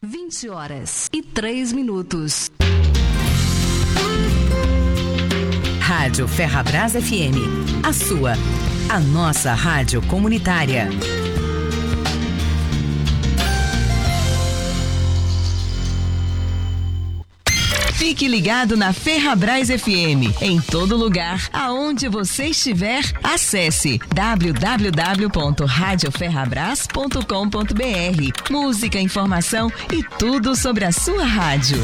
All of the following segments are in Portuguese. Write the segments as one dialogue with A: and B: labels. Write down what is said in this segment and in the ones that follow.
A: 20h03.
B: Rádio Ferrabras FM, a sua, a nossa rádio comunitária. Fique ligado na Ferrabras FM, em todo lugar, aonde você estiver, acesse www.radioferrabras.com.br. Música, informação e tudo sobre a sua rádio.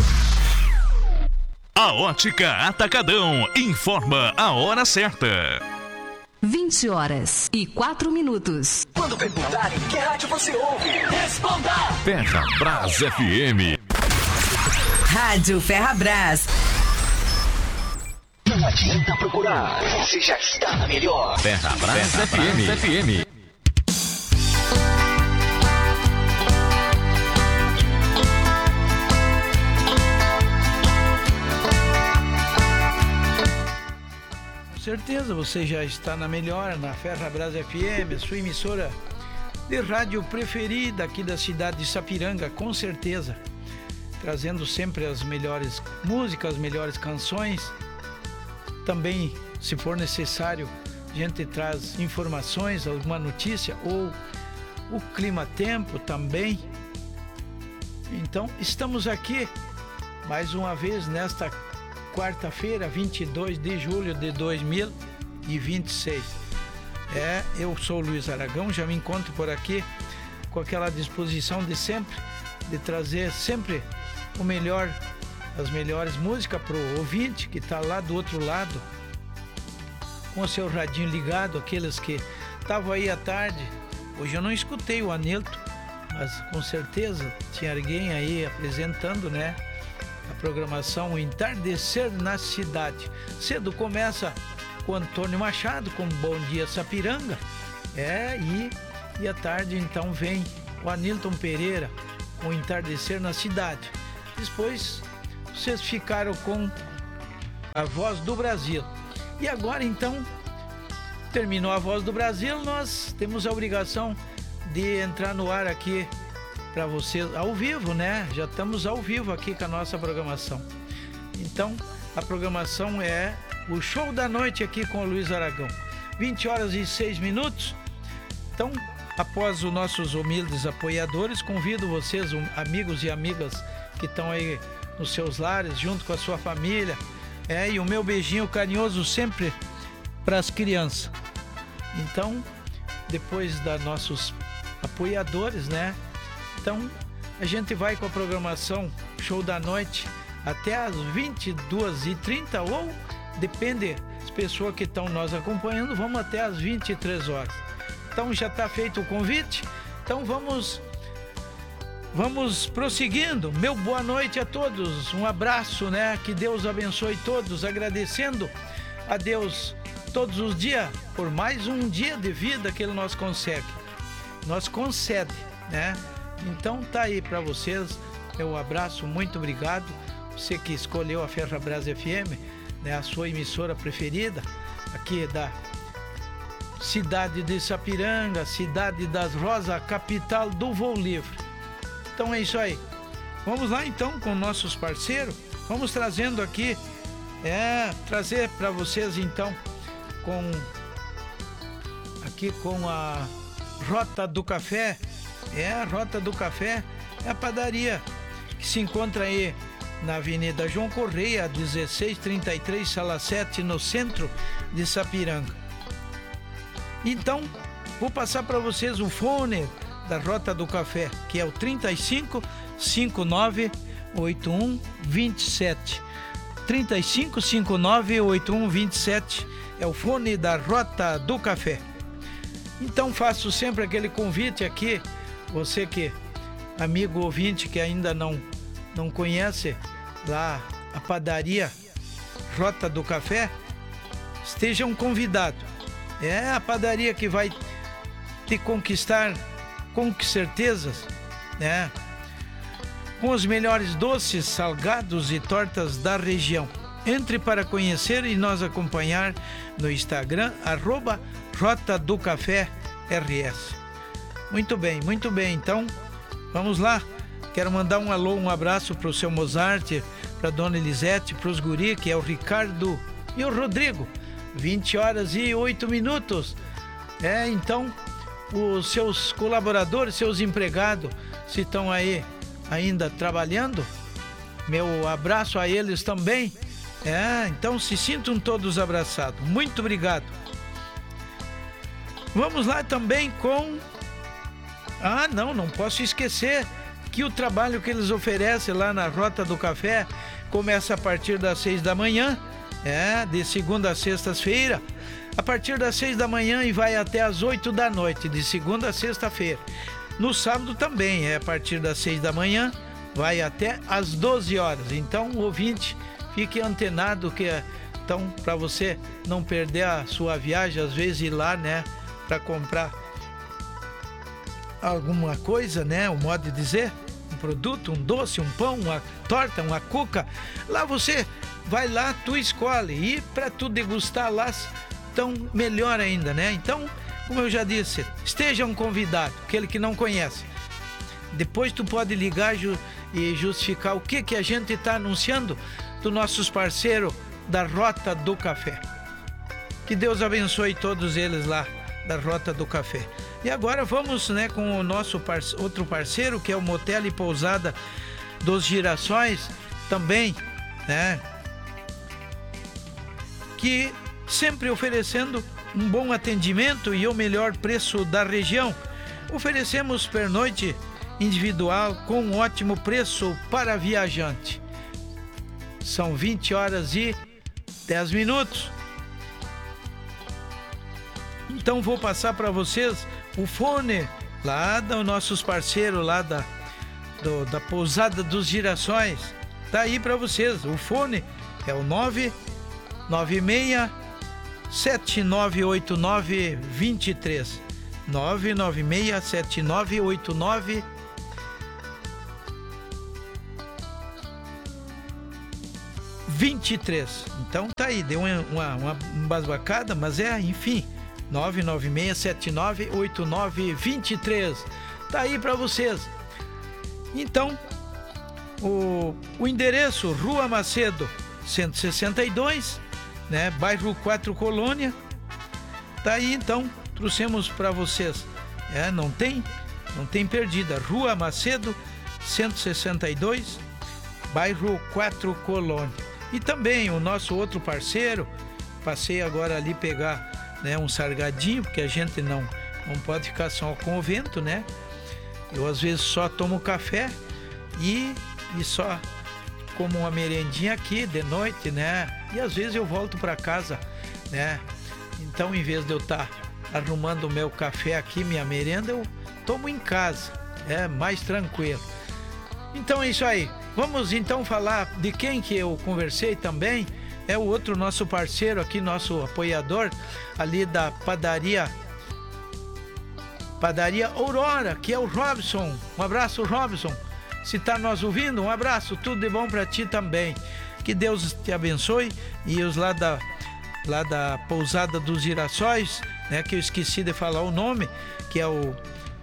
C: A Ótica Atacadão informa a hora certa.
A: 20h04.
D: Quando perguntarem que rádio você ouve, responda!
C: Ferrabras FM.
B: Rádio Ferrabras.
D: Não adianta procurar, você já está na melhor.
C: Ferrabras FM.
E: Com certeza você já está na melhor, na Ferrabras FM, sua emissora de rádio preferida aqui da cidade de Sapiranga, com certeza. Trazendo sempre as melhores músicas, as melhores canções. Também, se for necessário, a gente traz informações, alguma notícia ou o clima-tempo também. Então, estamos aqui mais uma vez nesta quarta-feira, 22 de julho de 2026. Eu sou o Luiz Aragão, já me encontro por aqui com aquela disposição de sempre, de trazer sempre o melhor, as melhores músicas para o ouvinte que está lá do outro lado, com o seu radinho ligado, aqueles que estavam aí à tarde. Hoje eu não escutei o Anilton, mas com certeza tinha alguém aí apresentando, né, a programação O Entardecer na Cidade. Cedo começa com Antônio Machado, com Bom Dia Sapiranga, e à tarde então vem o Anilton Pereira, com O Entardecer na Cidade. Depois vocês ficaram com a Voz do Brasil. E agora então, terminou a Voz do Brasil, nós temos a obrigação de entrar no ar aqui para vocês, ao vivo, né? Já estamos ao vivo aqui com a nossa programação. Então, a programação é o Show da Noite aqui com o Luiz Aragão. 20h06. Então, após os nossos humildes apoiadores, convido vocês, amigos e amigas que estão aí nos seus lares, junto com a sua família, e o meu beijinho carinhoso sempre para as crianças. Então, depois da nossos apoiadores, né? Então, a gente vai com a programação Show da Noite até as 22h30, ou depende das pessoas que estão nos acompanhando, vamos até as 23 horas. Então, já está feito o convite, então vamos prosseguindo. Meu boa noite a todos, um abraço, né? Que Deus abençoe todos, agradecendo a Deus todos os dias por mais um dia de vida que Ele nos concede, né? Então tá aí para vocês, meu abraço, muito obrigado. Você que escolheu a Ferrabras FM, né? A sua emissora preferida aqui da cidade de Sapiranga, cidade das Rosas, capital do voo livre. Então é isso aí. Vamos lá então com nossos parceiros. Vamos trazendo aqui, trazer para vocês então com a Rota do Café. A Rota do Café é a padaria que se encontra aí na Avenida João Correia, 1633, Sala 7, no centro de Sapiranga. Então, vou passar para vocês o fone da Rota do Café, que é o 35 59 81 27. 35 59 81 27 é o fone da Rota do Café. Então faço sempre aquele convite aqui, você que, amigo ouvinte que ainda não conhece lá a padaria Rota do Café, estejam convidados. É a padaria que vai te conquistar com certezas, né? Com os melhores doces, salgados e tortas da região. Entre para conhecer e nos acompanhar no Instagram, @Rota do Café RS. Muito bem, então vamos lá. Quero mandar um alô, um abraço pro seu Mozart, pra dona Elisete, pros guri, que é o Ricardo e o Rodrigo. 20h08. Então, os seus colaboradores, seus empregados, se estão aí ainda trabalhando, meu abraço a eles também. Então se sintam todos abraçados. Muito obrigado. Vamos lá também com... não posso esquecer que o trabalho que eles oferecem lá na Rota do Café começa a partir das 6 da manhã, de segunda a sexta-feira, a partir das 6 da manhã e vai até as 8 da noite, de segunda a sexta-feira. No sábado também, a partir das 6 da manhã, vai até as 12 horas. Então, ouvinte, fique antenado, então, para você não perder a sua viagem, às vezes ir lá, né, para comprar alguma coisa, né, o modo de dizer, um produto, um doce, um pão, uma torta, uma cuca. Lá você vai lá, tu escolhe, e para tu degustar lá, então melhor ainda, né? Então, como eu já disse, estejam convidados, aquele que não conhece. Depois tu pode ligar e justificar o que a gente está anunciando dos nossos parceiros da Rota do Café. Que Deus abençoe todos eles lá da Rota do Café. E agora vamos, né, com o nosso outro parceiro, que é o Motel e Pousada dos Girassóis, também, né, que sempre oferecendo um bom atendimento e o melhor preço da região. Oferecemos pernoite individual com um ótimo preço para viajante. São 20h10. Então vou passar para vocês o fone lá dos nossos parceiros lá da Pousada dos Girassóis. Tá aí para vocês. O fone é o 996 798923. 996 798923. Então tá aí, deu uma embasbacada, mas enfim, 996798923. Tá aí para vocês. Então, o endereço, Rua Macedo 162, né, bairro 4 Colônia. Tá aí, então, trouxemos para vocês. Não tem perdida. Rua Macedo 162, bairro 4 Colônia. E também o nosso outro parceiro, passei agora ali pegar, né, um salgadinho, porque a gente não pode ficar só com o vento, né? Eu às vezes só tomo café e só como uma merendinha aqui de noite, né? E às vezes eu volto para casa, né? Então, em vez de eu estar arrumando o meu café aqui, minha merenda, eu tomo em casa, mais tranquilo. Então é isso aí. Vamos então falar de quem que eu conversei também. É o outro nosso parceiro aqui, nosso apoiador ali da Padaria Aurora, que é o Robson. Um abraço, Robson. Se tá nos ouvindo, um abraço, tudo de bom para ti também. Que Deus te abençoe. E os lá da Pousada dos Girassóis, né, que eu esqueci de falar o nome, que é o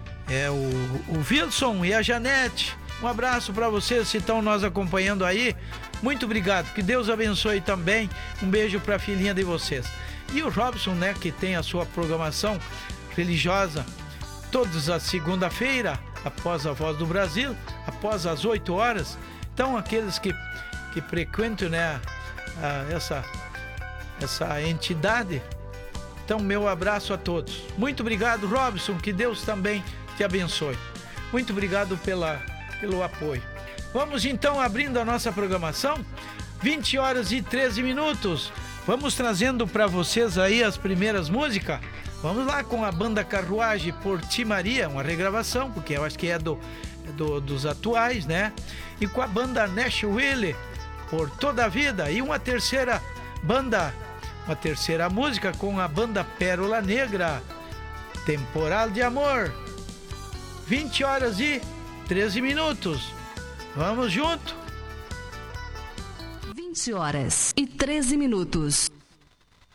E: Wilson e a Janete. Um abraço para vocês que estão nos acompanhando aí. Muito obrigado. Que Deus abençoe também. Um beijo para a filhinha de vocês. E o Robson, né, que tem a sua programação religiosa todas as segunda-feira, após a Voz do Brasil, após as 8 horas. Então, aqueles que frequentam, né, essa entidade. Então, meu abraço a todos. Muito obrigado, Robson. Que Deus também te abençoe. Muito obrigado pelo apoio. Vamos então abrindo a nossa programação. 20h13. Vamos trazendo para vocês aí as primeiras músicas. Vamos lá com a banda Carruagem por Ti Maria, uma regravação, porque eu acho que é dos atuais, né? E com a banda Nashville por Toda a Vida. E uma terceira música com a banda Pérola Negra, Temporal de Amor. 20h13. Vamos junto.
A: 20h13.